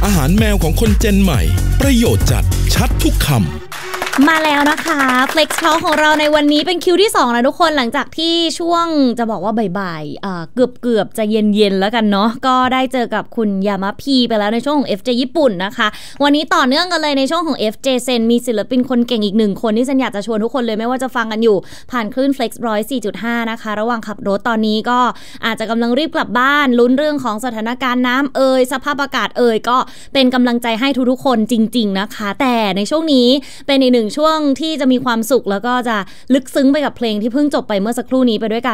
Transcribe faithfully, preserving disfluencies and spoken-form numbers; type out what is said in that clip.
อาหารแมวของคนเจนใหม่ประโยชน์จัดชัดทุกคำมาแล้วนะคะ Flex Talk ของเราในวันนี้เป็นคิวที่สองนะทุกคนหลังจากที่ช่วงจะบอกว่าบ่ายๆเอ่อเกือบๆจะเย็นๆแล้วกันเนาะก็ได้เจอกับคุณยามะพีไปแล้วในช่วงของ เอฟ เจ ญี่ปุ่นนะคะวันนี้ต่อเนื่องกันเลยในช่วงของ เอฟ เจ Zen มีศิลปินคนเก่งอีกหนึ่งคนที่ฉันอยากจะชวนทุกคนเลยไม่ว่าจะฟังกันอยู่ผ่านคลื่น Flex หนึ่งร้อยสี่จุดห้า นะคะระหว่างขับรถตอนนี้ก็อาจจะกำลังรีบกลับบ้านลุ้นเรื่องของสถานการณ์น้ำเอ่ยสภาพอากาศเอ่ยก็เป็นกำลังใจให้ทุกๆคนจริงๆนะคะแต่ในช่วงนี้เป็นอีกหนึ่งช่วงที่จะมีความสุขแล้วก็จะลึกซึ้งไปกับเพลงที่เพิ่งจบไปเมื่อสักครู่นี้ไปด้วยกัน